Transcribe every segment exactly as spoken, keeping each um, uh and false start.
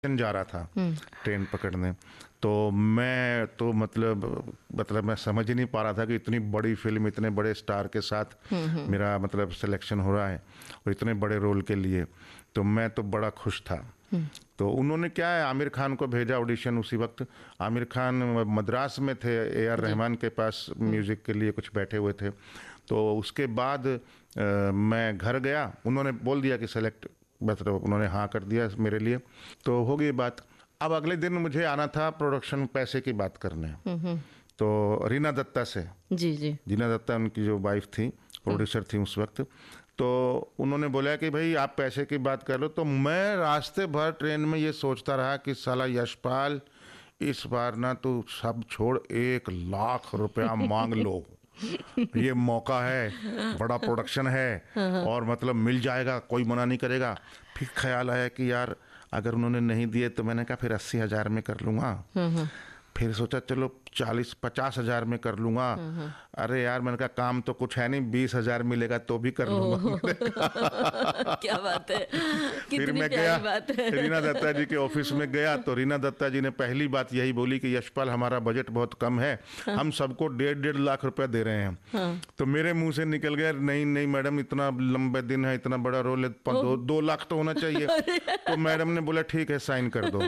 जा रहा था ट्रेन पकड़ने, तो मैं तो मतलब मतलब मैं समझ ही नहीं पा रहा था कि इतनी बड़ी फिल्म इतने बड़े स्टार के साथ मेरा मतलब सिलेक्शन हो रहा है और इतने बड़े रोल के लिए, तो मैं तो बड़ा खुश था। तो उन्होंने क्या है, आमिर खान को भेजा ऑडिशन उसी वक्त। आमिर खान मद्रास में थे, ए आर रहमान के पास म्यूज़िक के लिए कुछ बैठे हुए थे। तो उसके बाद आ, मैं घर गया, उन्होंने बोल दिया कि सेलेक्ट, मतलब उन्होंने हाँ कर दिया मेरे लिए, तो हो गई बात। अब अगले दिन मुझे आना था प्रोडक्शन पैसे की बात करने, तो रीना दत्ता से, जी जी रीना दत्ता उनकी जो वाइफ थी, प्रोड्यूसर थी उस वक्त, तो उन्होंने बोला कि भाई आप पैसे की बात कर लो। तो मैं रास्ते भर ट्रेन में ये सोचता रहा कि साला यशपाल, इस बार ना तू सब छोड़, एक लाख रुपया मांग लो, ये मौका है, बड़ा प्रोडक्शन है और मतलब मिल जाएगा, कोई मना नहीं करेगा। फिर ख्याल आया कि यार अगर उन्होंने नहीं दिए तो मैंने कहा फिर अस्सी हजार में कर लूँगा। फिर सोचा चलो चालीस पचास हजार में कर लूँगा। अरे यार मैंने कहा काम तो कुछ है नहीं, बीस हजार मिलेगा तो भी कर लूँगा। क्या बात है, फिर कितनी मैं प्यारी गया बात है। रीना दत्ता जी के ऑफिस में गया, तो रीना दत्ता जी ने पहली बात यही बोली कि यशपाल हमारा बजट बहुत कम है, हम सबको डेढ़ डेढ़ लाख रुपया दे रहे हैं। तो मेरे मुंह से निकल गया, नहीं नहीं मैडम, इतना लंबे दिन है, इतना बड़ा रोल है, दो, दो लाख तो होना चाहिए। तो मैडम ने बोला ठीक है साइन कर दो।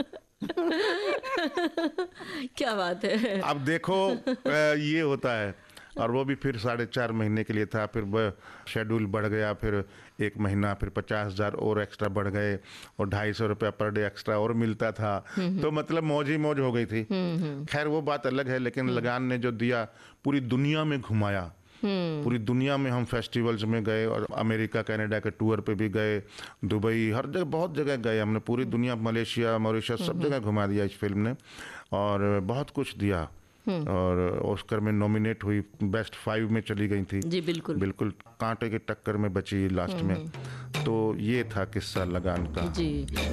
क्या बात है। अब देखो ये होता है। और वो भी फिर साढ़े चार महीने के लिए था, फिर शेड्यूल बढ़ गया, फिर एक महीना, फिर पचास हजार और एक्स्ट्रा बढ़ गए और ढाई सौ रुपया पर डे एक्स्ट्रा और मिलता था। तो मतलब मौज ही मौज हो गई थी। खैर वो बात अलग है, लेकिन लगान ने जो दिया, पूरी दुनिया में घुमाया, पूरी दुनिया में हम फेस्टिवल्स में गए और अमेरिका कनाडा के टूर पे भी गए, दुबई, हर जगह बहुत जगह गए हमने, पूरी दुनिया, मलेशिया मॉरिशस सब जगह घुमा दिया इस फिल्म ने, और बहुत कुछ दिया। और ऑस्कर में नॉमिनेट हुई, बेस्ट फाइव में चली गई थी। जी बिल्कुल बिल्कुल कांटे की टक्कर में बची लास्ट में। तो ये था किस्सा लगान का। जी।